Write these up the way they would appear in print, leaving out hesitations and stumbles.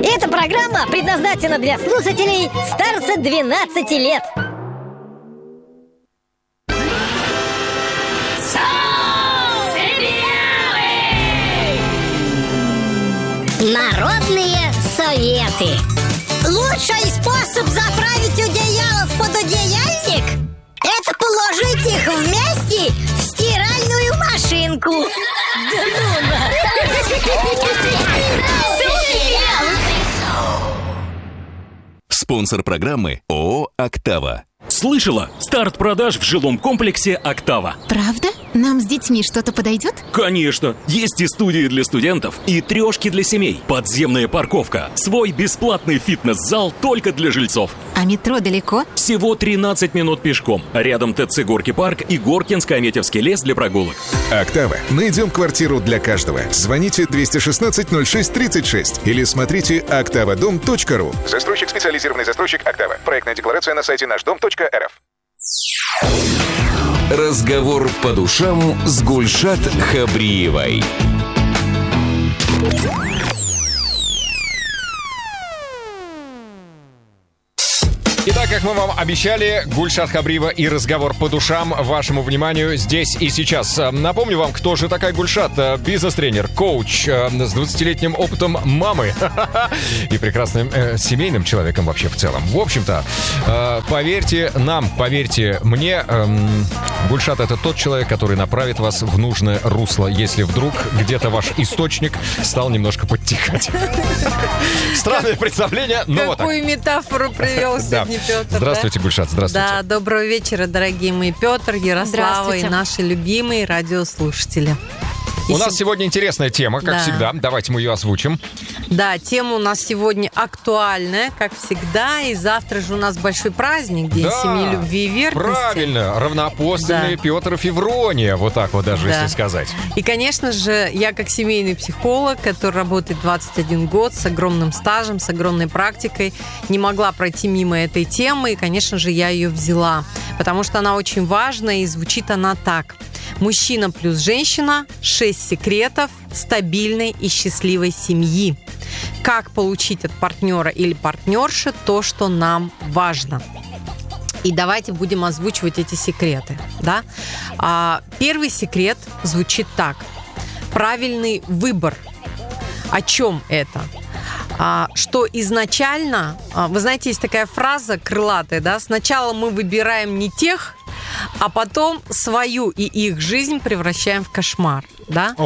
Эта программа предназначена для слушателей старше 12 лет. Народные советы. Лучший способ заправить одеяло в пододеяльник — это положить их вместе в стиральную машинку. Спонсор программы ООО «Октава». Слышала? Старт продаж в жилом комплексе «Октава». Правда? Нам с детьми что-то подойдет? Конечно! Есть и студии для студентов, и трешки для семей, подземная парковка, свой бесплатный фитнес-зал только для жильцов. А метро далеко? Всего 13 минут пешком. Рядом ТЦ «Горки парк» и Горкинско-Аметьевский лес для прогулок. «Октава». Найдем квартиру для каждого. Звоните 216-06-36 или смотрите oktavadom.ru. Застройщик — специализированный застройщик «Октава». Проектная декларация на сайте нашдом.рф. Разговор по душам с Гульшат Хабриевой. Итак, как мы вам обещали, Гульшат Хабриева и разговор по душам вашему вниманию здесь и сейчас. Напомню вам, кто же такая Гульшат. Бизнес-тренер, коуч с 20-летним опытом мамы и прекрасным семейным человеком вообще в целом. В общем-то, поверьте нам, поверьте мне, Гульшат — это тот человек, который направит вас в нужное русло, если вдруг где-то ваш источник стал немножко подтихать. Странное представление, но вот так. Какую метафору привел сегодня Петр. Здравствуйте, да? Гульшат, здравствуйте. Да, доброго вечера, дорогие мои Петр, Ярослава и наши любимые радиослушатели. У нас сегодня интересная тема, как всегда. Давайте мы ее озвучим. Да, тема у нас сегодня актуальная, как всегда. И завтра же у нас большой праздник, День семьи, любви и верности. Правильно, равноапостольные Петр и Феврония, вот так вот даже, если сказать. И, конечно же, я как семейный психолог, который работает 21 год, с огромным стажем, с огромной практикой, не могла пройти мимо этой темы. И, конечно же, я ее взяла, потому что она очень важна, и звучит она так. Мужчина плюс женщина – 6 секретов стабильной и счастливой семьи. Как получить от партнера или партнерши то, что нам важно. И давайте будем озвучивать эти секреты. Да? Первый секрет звучит так. Правильный выбор. О чем это? Что изначально, вы знаете, есть такая фраза крылатая, да? Сначала мы выбираем не тех, а потом свою и их жизнь превращаем в кошмар, да?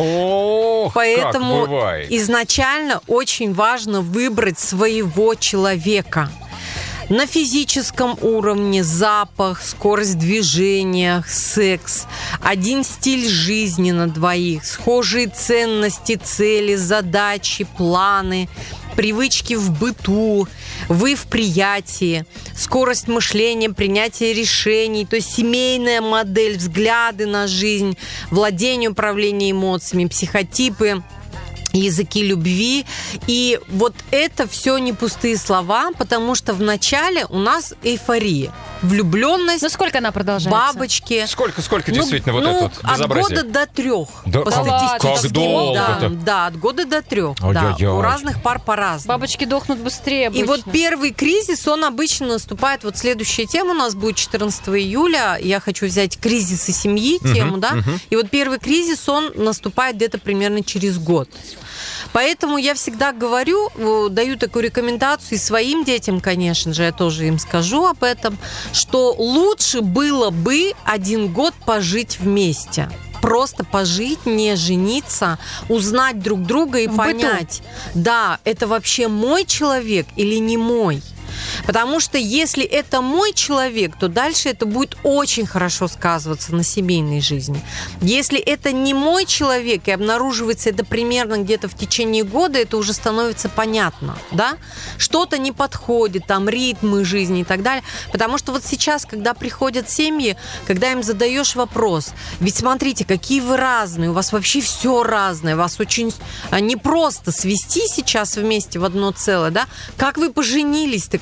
Поэтому изначально очень важно выбрать своего человека. На физическом уровне запах, скорость движения, секс, один стиль жизни на двоих, схожие ценности, цели, задачи, планы, привычки в быту, вы в приятии, скорость мышления, принятие решений, то есть семейная модель, взгляды на жизнь, владение, управление эмоциями, психотипы, языки любви. И вот это все не пустые слова, потому что вначале у нас эйфория, влюбленность. Ну сколько она продолжается? Бабочки. Сколько действительно вот это вот безобразие? От года до 3. По статистическим. Как долго? Да, от года до 3. Да, у разных пар по-разному. Бабочки дохнут быстрее обычно. И вот первый кризис, он обычно наступает, вот следующая тема у нас будет 14 июля, я хочу взять кризисы семьи, тему, да, и вот первый кризис, он наступает где-то примерно через год. Поэтому я всегда говорю, даю такую рекомендацию и своим детям, конечно же, я тоже им скажу об этом, что лучше было бы 1 год пожить вместе. Просто пожить, не жениться, узнать друг друга и понять, да, это вообще мой человек или не мой. Потому что если это мой человек, то дальше это будет очень хорошо сказываться на семейной жизни. Если это не мой человек и обнаруживается это примерно где-то в течение года, это уже становится понятно, да? Что-то не подходит, там ритмы жизни и так далее. Потому что вот сейчас, когда приходят семьи, когда им задаешь вопрос, ведь смотрите, какие вы разные, у вас вообще все разное, вас очень непросто свести сейчас вместе в одно целое, да? Как вы поженились-то,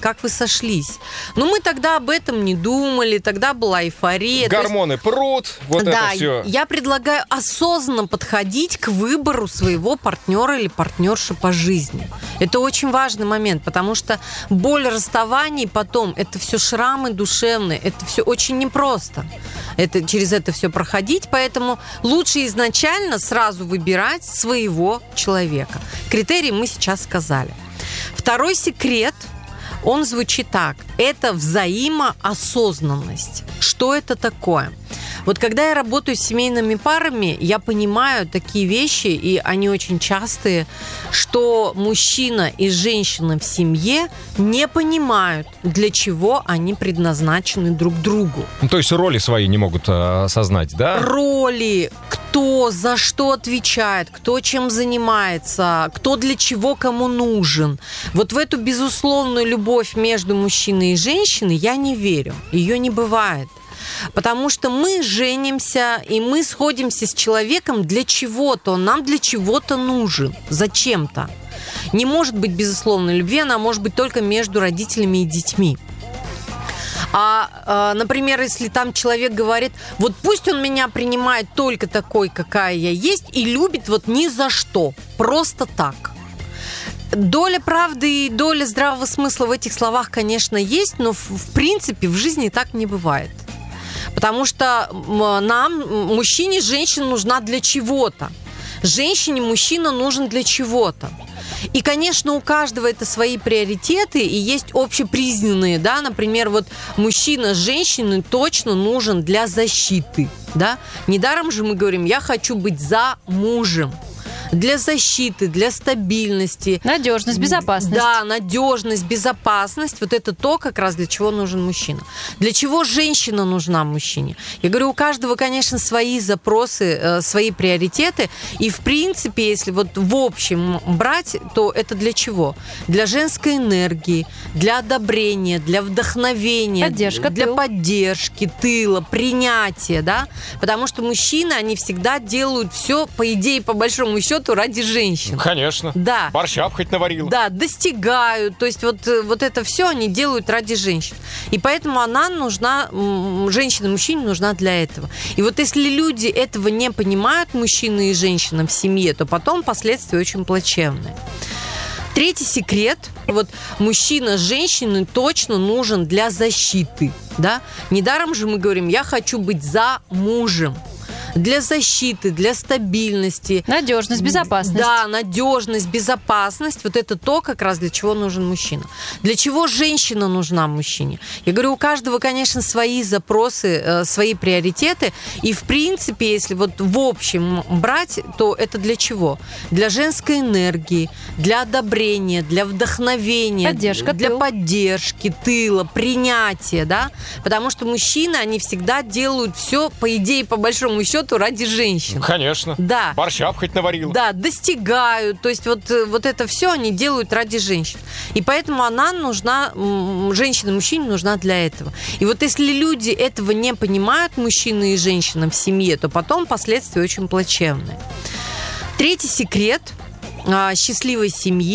как вы сошлись. Но мы тогда об этом не думали, тогда была эйфория. Гормоны прут, вот да, это все. Я предлагаю осознанно подходить к выбору своего партнера или партнерши по жизни. Это очень важный момент, потому что боль расставаний потом, это все шрамы душевные, это все очень непросто. Через это все проходить, поэтому лучше изначально сразу выбирать своего человека. Критерии мы сейчас сказали. Второй секрет, он звучит так. Это взаимоосознанность. Что это такое? Вот когда я работаю с семейными парами, я понимаю такие вещи, и они очень частые, что мужчина и женщина в семье не понимают, для чего они предназначены друг другу. Ну, то есть роли свои не могут осознать, да? Роли, кто за что отвечает, кто чем занимается, кто для чего кому нужен. Вот в эту безусловную любовь между мужчиной и женщиной я не верю. Ее не бывает. Потому что мы женимся, и мы сходимся с человеком для чего-то. Он нам для чего-то нужен, зачем-то. Не может быть безусловной любви, она может быть только между родителями и детьми. Например, если там человек говорит, вот пусть он меня принимает только такой, какая я есть, и любит вот ни за что, просто так. Доля правды и доля здравого смысла в этих словах, конечно, есть, но в принципе в жизни так не бывает. Потому что нам, мужчине, женщина нужна для чего-то. Женщине мужчина нужен для чего-то. И, конечно, у каждого это свои приоритеты, и есть общепризнанные, да, например, вот мужчина с женщиной точно нужен для защиты, да. Недаром же мы говорим, я хочу быть за мужем. Для защиты, для стабильности. Надежность, безопасность. Да, надежность, безопасность. Вот это то, как раз для чего нужен мужчина. Для чего женщина нужна мужчине? Я говорю, у каждого, конечно, свои запросы, свои приоритеты. И, в принципе, если вот в общем брать, то это для чего? Для женской энергии, для одобрения, для вдохновения. Поддержка, для тыл. поддержки, тыла, принятия, да? Потому что мужчины, они всегда делают все, по идее, по большому счету, ради женщин. Конечно. Да. Борща хоть наварил. Да, достигают. То есть вот это все они делают ради женщин. И поэтому она нужна, женщина мужчине нужна для этого. И вот если люди этого не понимают, мужчина и женщина в семье, то потом последствия очень плачевные. Третий секрет. Вот мужчина с женщиной точно нужен для защиты. Да? Недаром же мы говорим, я хочу быть за мужем. Для защиты, для стабильности. Надежность, безопасность. Да, надежность, безопасность. Вот это то, как раз для чего нужен мужчина. Для чего женщина нужна мужчине? Я говорю, у каждого, конечно, свои запросы, свои приоритеты. И, в принципе, если вот в общем брать, то это для чего? Для женской энергии, для одобрения, для вдохновения. Поддержка, для тыл. поддержки, тыла, принятия, да? Потому что мужчины, они всегда делают все, по идее, по большому счету, ради женщин. Конечно. Да. Борща хоть наварил. Да, достигают. То есть вот это все они делают ради женщин. И поэтому она нужна, женщина мужчине нужна для этого. И вот если люди этого не понимают, мужчина и женщина в семье, то потом последствия очень плачевные. Третий секрет счастливой семьи